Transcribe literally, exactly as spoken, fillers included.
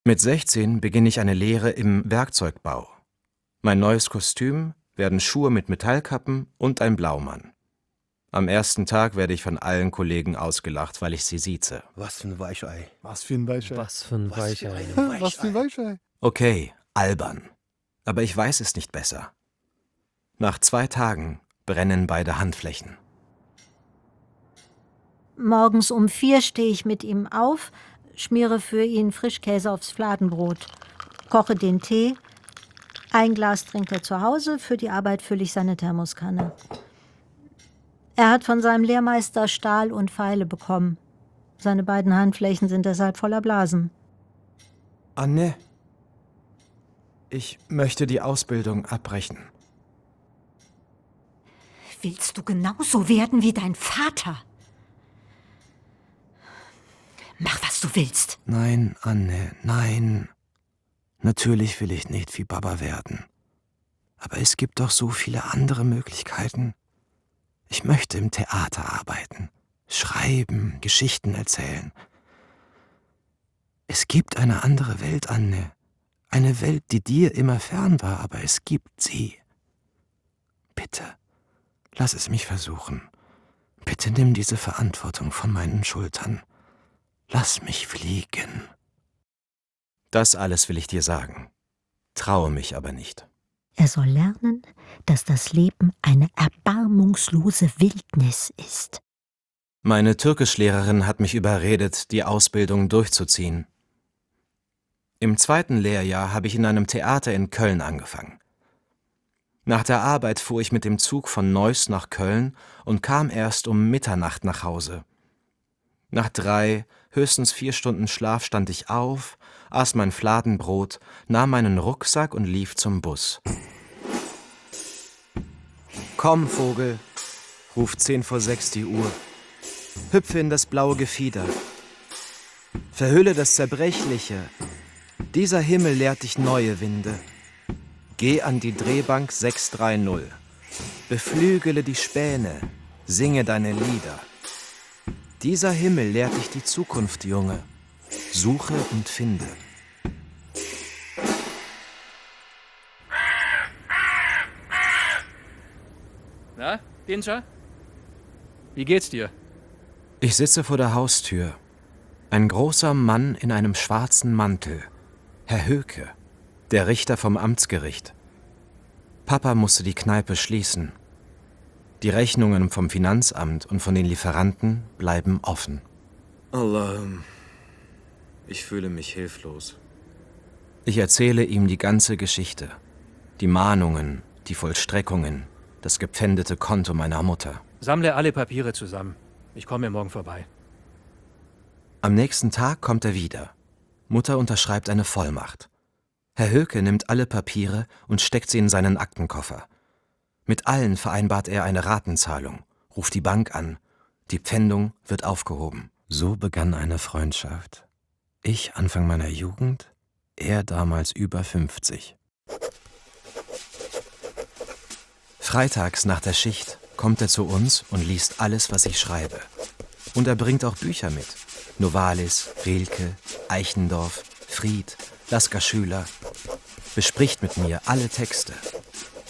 Mit sechzehn beginne ich eine Lehre im Werkzeugbau. Mein neues Kostüm werden Schuhe mit Metallkappen und ein Blaumann. Am ersten Tag werde ich von allen Kollegen ausgelacht, weil ich sie sieze. Was für ein Weichei. Was für ein Weichei. Was für ein Weichei. Was für ein Weichei. Okay, albern. Aber ich weiß es nicht besser. Nach zwei Tagen brennen beide Handflächen. Morgens um vier stehe ich mit ihm auf, schmiere für ihn Frischkäse aufs Fladenbrot, koche den Tee. Ein Glas trinkt er zu Hause, für die Arbeit fülle ich seine Thermoskanne. Er hat von seinem Lehrmeister Stahl und Pfeile bekommen. Seine beiden Handflächen sind deshalb voller Blasen. Anne, ich möchte die Ausbildung abbrechen. Willst du genauso werden wie dein Vater? Mach, was du willst. Nein, Anne, nein. Natürlich will ich nicht wie Baba werden. Aber es gibt doch so viele andere Möglichkeiten. Ich möchte im Theater arbeiten, schreiben, Geschichten erzählen. Es gibt eine andere Welt, Anne. Eine Welt, die dir immer fern war, aber es gibt sie. Bitte, lass es mich versuchen. Bitte nimm diese Verantwortung von meinen Schultern. Lass mich fliegen. Das alles will ich dir sagen. Traue mich aber nicht. Er soll lernen, dass das Leben eine erbarmungslose Wildnis ist. Meine Türkischlehrerin hat mich überredet, die Ausbildung durchzuziehen. Im zweiten Lehrjahr habe ich in einem Theater in Köln angefangen. Nach der Arbeit fuhr ich mit dem Zug von Neuss nach Köln und kam erst um Mitternacht nach Hause. Nach drei, höchstens vier Stunden Schlaf stand ich auf, aß mein Fladenbrot, nahm meinen Rucksack und lief zum Bus. »Komm, Vogel«, ruft zehn vor sechs die Uhr. »Hüpfe in das blaue Gefieder. Verhülle das Zerbrechliche. Dieser Himmel lehrt dich neue Winde. Geh an die Drehbank sechs drei null. Beflügele die Späne, singe deine Lieder. Dieser Himmel lehrt dich die Zukunft, Junge. Suche und finde.« Na, Dinja? Wie geht's dir? Ich sitze vor der Haustür. Ein großer Mann in einem schwarzen Mantel. Herr Höke, der Richter vom Amtsgericht. Papa musste die Kneipe schließen. Die Rechnungen vom Finanzamt und von den Lieferanten bleiben offen. Allah, ich fühle mich hilflos. Ich erzähle ihm die ganze Geschichte. Die Mahnungen, die Vollstreckungen, das gepfändete Konto meiner Mutter. Sammle alle Papiere zusammen. Ich komme morgen vorbei. Am nächsten Tag kommt er wieder. Mutter unterschreibt eine Vollmacht. Herr Höke nimmt alle Papiere und steckt sie in seinen Aktenkoffer. Mit allen vereinbart er eine Ratenzahlung, ruft die Bank an. Die Pfändung wird aufgehoben. So begann eine Freundschaft. Ich Anfang meiner Jugend, er damals über fünfzig. Freitags nach der Schicht kommt er zu uns und liest alles, was ich schreibe. Und er bringt auch Bücher mit. Novalis, Rilke, Eichendorff, Fried, Lasker Schüler. Bespricht mit mir alle Texte.